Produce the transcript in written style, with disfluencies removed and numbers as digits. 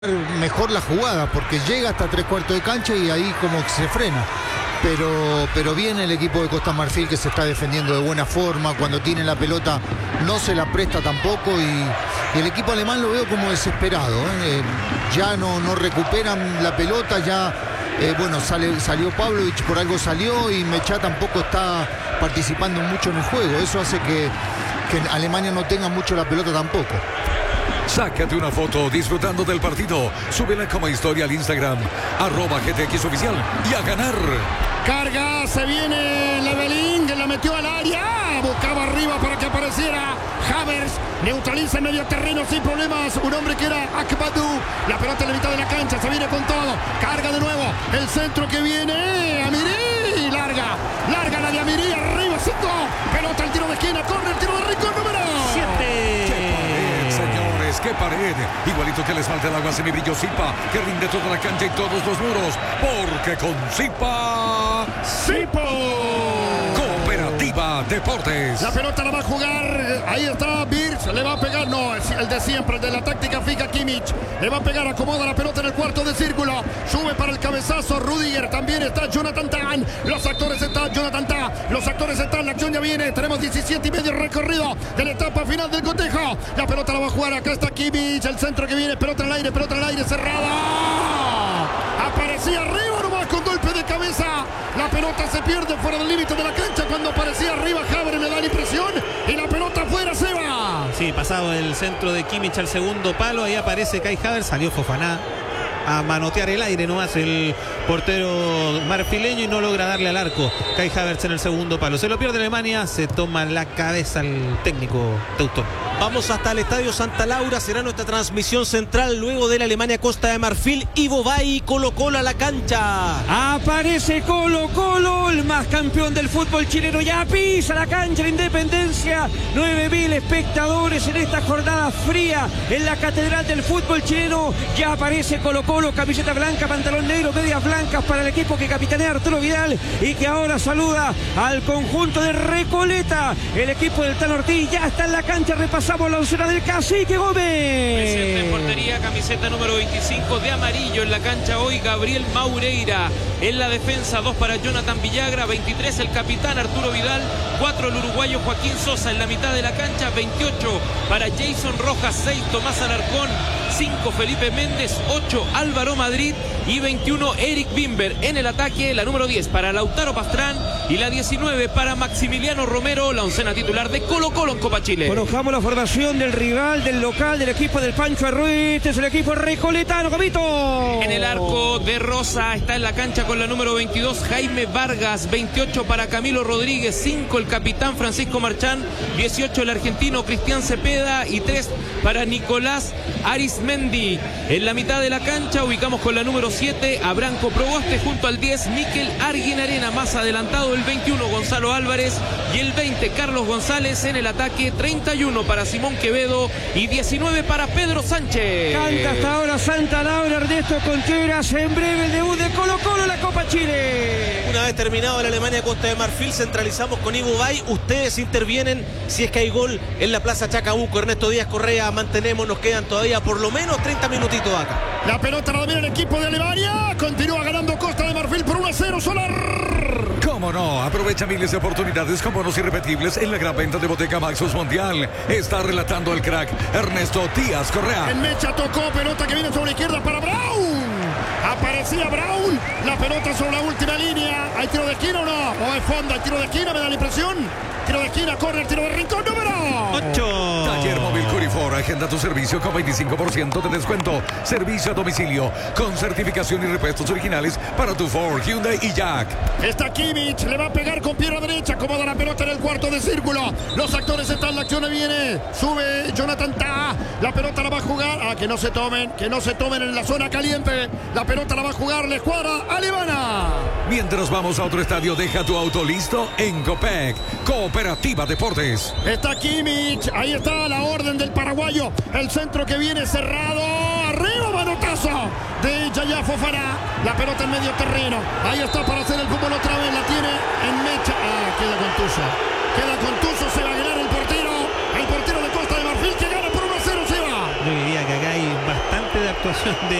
mejor la jugada porque llega hasta 3/4 de cancha y ahí como que se frena, pero viene el equipo de Costa Marfil, que se está defendiendo de buena forma. Cuando tiene la pelota no se la presta tampoco, y el equipo alemán lo veo como desesperado, ya no recuperan la pelota, ya salió Pavlovic, por algo salió, y Mechá tampoco está participando mucho en el juego. Eso hace que Alemania no tenga mucho la pelota tampoco. Sácate una foto disfrutando del partido. Súbela como historia al Instagram, @GTX Oficial, y a ganar. Carga, se viene Levelin, que la metió al área. Buscaba arriba para que apareciera Havertz. Neutraliza en medio terreno sin problemas un hombre que era Akbadou. La pelota en la mitad de la cancha, se viene con todo. Carga de nuevo, el centro que viene. Amirí, larga la de Amirí, arriba, 5. Pelota al tiro de esquina, corre el tiro de Rico, número 7. ¡Qué pared! Igualito que les falta el agua semibrillo Zipa, que rinde toda la cancha y todos los muros, porque con Zipa... Cooperativa Deportes. La pelota la va a jugar, ahí está Birch, le va a pegar, no, es el de siempre, el de la táctica fija, Kimmich. Le va a pegar, acomoda la pelota en el cuarto de círculo, sube para el cabezazo Rudiger, también está Jonathan Tah. Los actores están, Jonathan Tah, los actores están, la acción ya viene, tenemos 17 y medio recorrido de la etapa final del cotejo. La pelota la va a jugar, acá está Kimmich, el centro que viene, pelota en el aire, cerrada. Aparecía arriba nomás con golpe de cabeza. La pelota se pierde fuera del límite de la cancha. Cuando aparecía arriba Havertz, me da la impresión, y la pelota afuera, se va. Sí, pasado el centro de Kimmich al segundo palo, ahí aparece Kai Havertz, salió Fofana a manotear el aire nomás el portero marfileño y no logra darle al arco. Kai Havertz en el segundo palo. Se lo pierde Alemania, se toma la cabeza el técnico Teutón. Vamos hasta el Estadio Santa Laura, será nuestra transmisión central luego de la Alemania Costa de Marfil. Ivo Bay, Colo-Colo a la cancha. Aparece Colo-Colo, el más campeón del fútbol chileno, ya pisa la cancha de Independencia. 9.000 espectadores en esta jornada fría en la catedral del fútbol chileno. Ya aparece Colo-Colo, camiseta blanca, pantalón negro, medias blancas para el equipo que capitanea Arturo Vidal y que ahora saluda al conjunto de Recoleta. El equipo del Tano Ortiz ya está en la cancha, repasando la oncena del Cacique Gómez. Presente en portería, camiseta número 25 de amarillo en la cancha hoy, Gabriel Maureira. En la defensa, 2 para Jonathan Villagra, 23 el capitán Arturo Vidal, 4 el uruguayo Joaquín Sosa en la mitad de la cancha, 28 para Jason Rojas, 6 Tomás Alarcón, 5 Felipe Méndez, 8 Álvaro Madrid y 21 Eric Bimber. En el ataque, la número 10 para Lautaro Pastrán y la 19 para Maximiliano Romero, la oncena titular de Colo-Colo en Copa Chile. Conozcamos la formación del rival, del local, del equipo del Pancho Arruy. Este es el equipo recoletano, Gomito. En el arco de Rosa está en la cancha con la número 22 Jaime Vargas, 28 para Camilo Rodríguez, 5 el capitán Francisco Marchán, 18 el argentino Cristian Cepeda y 3 para Nicolás Arismendi. En la mitad de la cancha ubicamos con la número 7 a Branco Proboste, junto al 10 Miquel Arguinarena, más adelantado el 21 Gonzalo Álvarez y el 20 Carlos González. En el ataque, 31 para Simón Quevedo y 19 para Pedro Sánchez. Canta hasta ahora Santa Laura, Ernesto Contreras. En breve el debut de Colo-Colo en la Copa Chile. Una vez terminado la Alemania Costa de Marfil, centralizamos con Ivo Bay. Ustedes intervienen si es que hay gol en la Plaza Chacabuco. Ernesto Díaz Correa, mantenemos, nos quedan todavía por lo menos 30 minutitos acá. La pelota la domina el equipo de Alemania. Continúa ganando Costa de Marfil por 1-0. Solar. ¿Cómo no? Aprovecha miles de oportunidades con bonos irrepetibles en la gran venta de Bottega Maxus Mundial. Está relatando el crack Ernesto Díaz Correa. En mecha tocó, pelota que viene sobre la izquierda para Brown. Aparecía Brown, la pelota sobre la última línea. ¿Hay tiro de esquina o no? ¿O es fondo? ¿Hay tiro de esquina? Me da la impresión. Tiro de esquina, corre el tiro de rincón, número 8. Taller Móvil Curifor, agenda tu servicio con 25% de descuento. Servicio a domicilio con certificación y repuestos originales para tu Ford, Hyundai y Jack. Está Kimmich, le va a pegar con pierna derecha, acomoda la pelota en el cuarto de círculo. Los actores están, la acción viene. Sube Jonathan Tah, la pelota la va a jugar. Que no se tomen en la zona caliente. La pelota la va a jugar la escuadra alemana. Mientras vamos a otro estadio, deja tu auto listo en Copec, Cooperativa Deportes. Está Kimmich, ahí está la orden del paraguayo. El centro que viene cerrado. Arriba, manotazo de Yaya Fofana. La pelota en medio terreno. Ahí está para hacer el fútbol otra vez. La tiene en mecha. Queda contuso. Se va a ganar el portero de Costa de Marfil, que gana por 1-0. Se va. Yo diría que acá hay bastante de actuación de